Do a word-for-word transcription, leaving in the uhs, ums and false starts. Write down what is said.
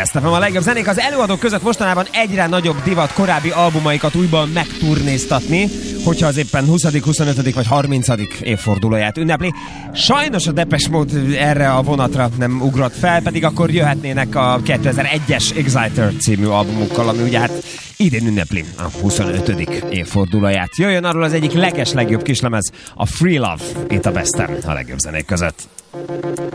Best ef em a legjobb zenék. Az előadók között mostanában egyre nagyobb divat korábbi albumaikat újban megturnéztatni, hogyha az éppen huszadik, huszonötödik vagy harmincadik évfordulóját ünnepli. Sajnos a Depeche Mode erre a vonatra nem ugrott fel, pedig akkor jöhetnének a kétezer-egyes Exciter című albumukkal, ami ugye hát idén ünnepli a huszonötödik évfordulóját. Jöjjön arról az egyik leges legjobb kislemez, a Free Love, itt a Best-en a legjobb zenék között.